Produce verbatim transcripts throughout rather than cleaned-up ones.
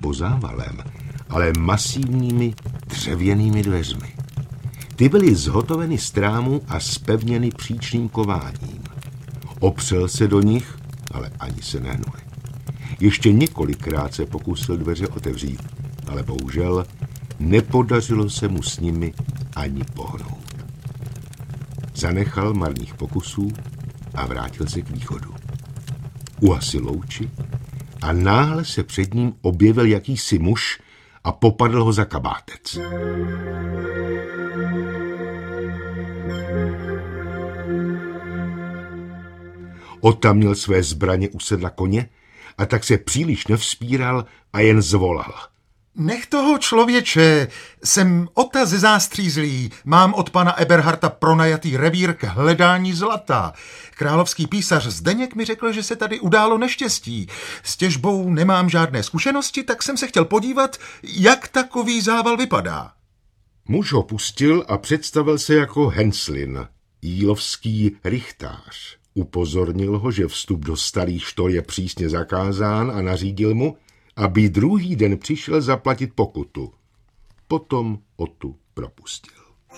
pozával, ale masivními dřevěnými dveřmi. Ty byly zhotoveny z trámu a zpevněny příčným kováním. Opřel se do nich, ale ani se nehnuli. Ještě několikrát se pokusil dveře otevřít, ale bohužel nepodařilo se mu s nimi ani pohnout. Zanechal marných pokusů a vrátil se k východu. Uhasil louči a náhle se před ním objevil jakýsi muž a popadl ho za kabátec. Otamnil své zbraně u sedla koně a tak se příliš nevzpíral a jen zvolal. Nech toho, člověče, jsem Ota ze Zástřízlí, mám od pana Eberharta pronajatý revír k hledání zlata. Královský písař Zdeněk mi řekl, že se tady událo neštěstí. S těžbou nemám žádné zkušenosti, tak jsem se chtěl podívat, jak takový zával vypadá. Muž ho pustil a představil se jako Henslin, jílovský rychtář. Upozornil ho, že vstup do starých štor je přísně zakázán a nařídil mu, aby druhý den přišel zaplatit pokutu. Potom Otu propustil.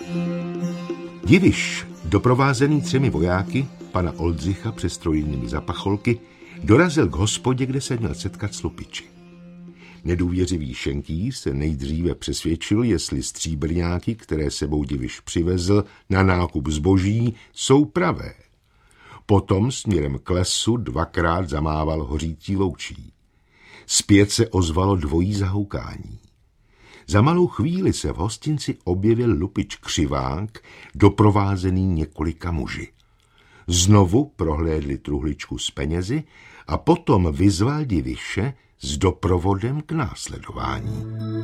Diviš, doprovázený třemi vojáky, pana Oldřicha přes trojnými zapacholky, dorazil k hospodě, kde se měl setkat s lupiči. Nedůvěřivý šenký se nejdříve přesvědčil, jestli stříbrňáky, které sebou Diviš přivezl na nákup zboží, jsou pravé. Potom směrem k lesu dvakrát zamával hořící loučí. Zpět se ozvalo dvojí zahoukání. Za malou chvíli se v hostinci objevil lupič Křivák, doprovázený několika muži. Znovu prohlédli truhličku s penězi a potom vyzval Diviše s doprovodem k následování.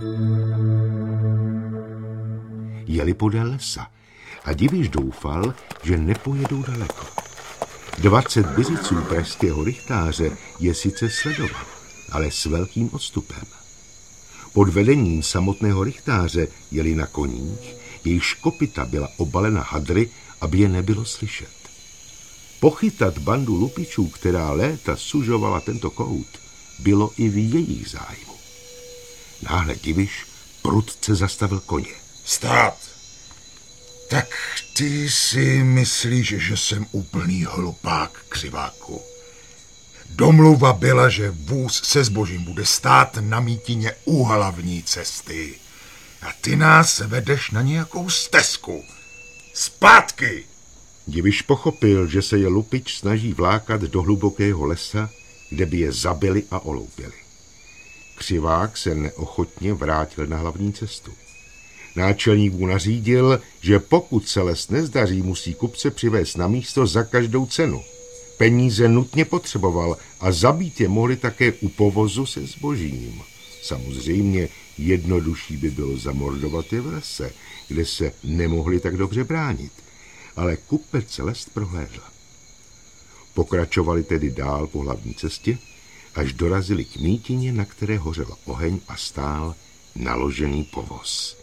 Jeli podél lesa a Diviš doufal, že nepojedou daleko. Dvacet byziců pražského rychtáře je sice sledoval, ale s velkým odstupem. Pod vedením samotného rychtáře jeli na koních, jejichž kopyta byla obalena hadry, aby je nebylo slyšet. Pochytat bandu lupičů, která léta sužovala tento kout, bylo i v jejich zájmu. Náhle Diviš prudce zastavil koně. Stát! Tak ty si myslíš, že jsem úplný hlupák, Křiváku. Domluva byla, že vůz se zbožím bude stát na mítině u hlavní cesty. A ty nás vedeš na nějakou stezku. Zpátky! Diviš pochopil, že se je lupič snaží vlákat do hlubokého lesa, kde by je zabili a oloupili. Křivák se neochotně vrátil na hlavní cestu. Náčelník mu nařídil, že pokud se les nezdaří, musí kupce přivést na místo za každou cenu. Peníze nutně potřeboval a zabít je mohli také u povozu se zbožím. Samozřejmě jednodušší by bylo zamordovat je v lese, kde se nemohli tak dobře bránit. Ale kupec lest prohlédl. Pokračovali tedy dál po hlavní cestě, až dorazili k mítině, na které hořel oheň a stál naložený povoz.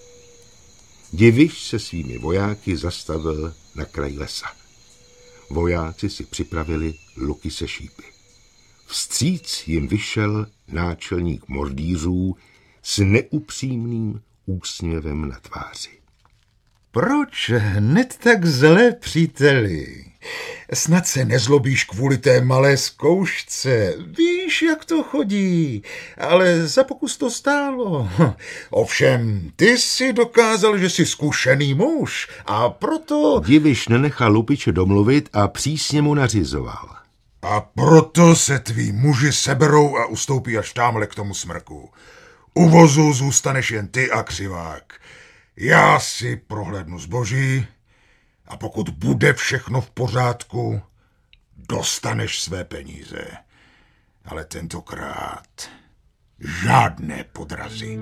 Diviš se svými vojáky zastavil na kraji lesa. Vojáci si připravili luky se šípy. Vstříc jim vyšel náčelník mordýřů s neupřímným úsměvem na tváři. Proč hned tak zlé, příteli? Snad se nezlobíš kvůli té malé zkoušce. Víš, jak to chodí, ale za pokus to stálo. Ovšem, ty si dokázal, že jsi zkušený muž a proto... Diviš nenechal lupiče domluvit a přísně mu nařizoval. A proto se tví muži seberou a ustoupí až tamhle k tomu smrku. U vozu zůstaneš jen ty a Křivák. Já si prohlédnu zboží a pokud bude všechno v pořádku, dostaneš své peníze. Ale tentokrát žádné podrazy.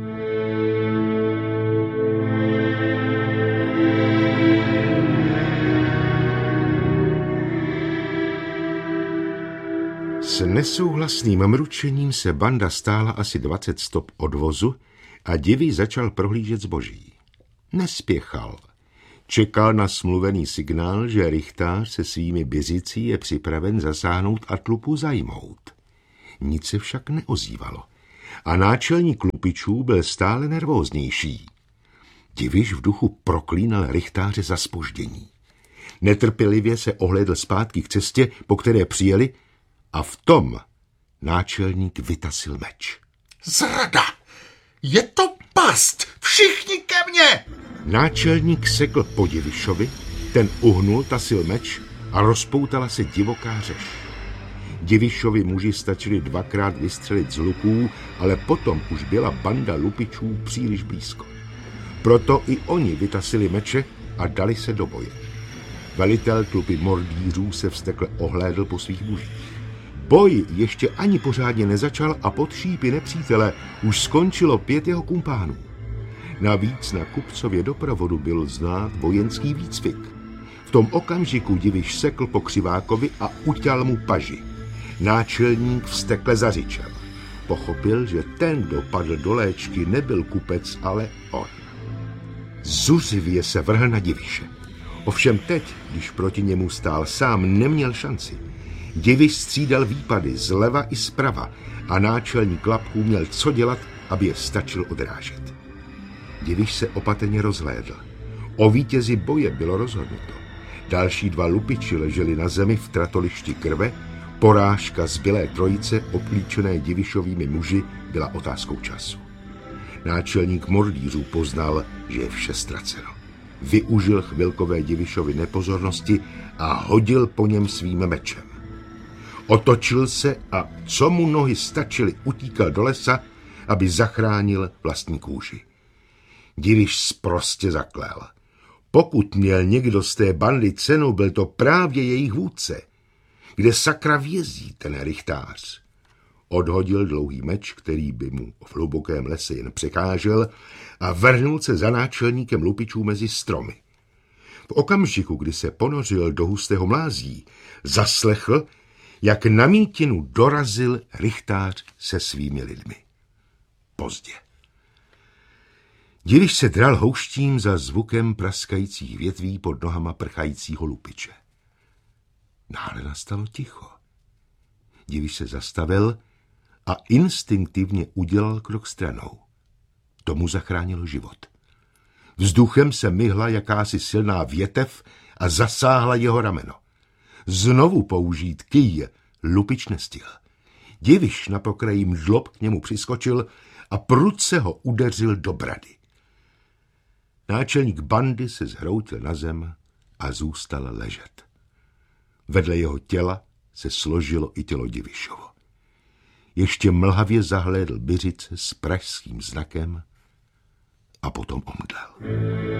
S nesouhlasným mručením se banda stála asi dvacet stop od vozu a Diviš začal prohlížet zboží. Nespěchal. Čekal na smluvený signál, že rychtář se svými byzicí je připraven zasáhnout a tlupu zajmout. Nic se však neozývalo a náčelník lupičů byl stále nervóznější. Diviš v duchu proklínal rychtáře za zpoždění. Netrpělivě se ohlédl zpátky k cestě, po které přijeli, a v tom náčelník vytasil meč. Zrada! Je to past! Všichni ke mně! Náčelník sekl po Divišovi, ten uhnul, tasil meč a rozpoutala se divoká řeš. Divišovi muži stačili dvakrát vystřelit z luků, ale potom už byla banda lupičů příliš blízko. Proto i oni vytasili meče a dali se do boje. Velitel tlupy mordýřů se vztekle ohlédl po svých mužích. Boj ještě ani pořádně nezačal a pod šípy nepřítele už skončilo pět jeho kumpánů. Navíc na kupcově doprovodu byl znát vojenský výcvik. V tom okamžiku Diviš sekl po Křivákovi a uťal mu paži. Náčelník vztekle zařičel. Pochopil, že ten, kdo padl do léčky, nebyl kupec, ale on. Zuřivě se vrhl na Diviše. Ovšem teď, když proti němu stál sám, neměl šanci. Diviš střídal výpady zleva i zprava a náčelník Lapků měl co dělat, aby je stačil odrážet. Diviš se opatrně rozhlédl. O vítězi boje bylo rozhodnuto. Další dva lupiči leželi na zemi v tratolišti krve, porážka zbylé trojice oplíčené Divišovými muži byla otázkou času. Náčelník mordýřů poznal, že je vše ztraceno. Využil chvilkové Divišovy nepozornosti a hodil po něm svým mečem. Otočil se a co mu nohy stačily, utíkal do lesa, aby zachránil vlastní kůži. Diviš sprostě zaklel. Pokud měl někdo z té bandy cenu, byl to právě jejich vůdce. Kde sakra vězí ten rychtář? Odhodil dlouhý meč, který by mu v hlubokém lese jen překážel, a vrhnul se za náčelníkem lupičů mezi stromy. V okamžiku, kdy se ponořil do hustého mlází, zaslechl, jak na mítinu dorazil rychtář se svými lidmi. Pozdě. Diviš se dral houštím za zvukem praskajících větví pod nohama prchajícího lupiče. Náhle nastalo ticho. Diviš se zastavil a instinktivně udělal krok stranou. To mu zachránilo život. Vzduchem se myhla jakási silná větev a zasáhla jeho rameno. Znovu použít kýj lupič nestihl. Diviš na pokraji mžlob k němu přiskočil a prudce ho udeřil do brady. Náčelník bandy se zhroutil na zem a zůstal ležet. Vedle jeho těla se složilo i tělo Divišovo. Ještě mlhavě zahlédl Byřice s pražským znakem a potom omdlel.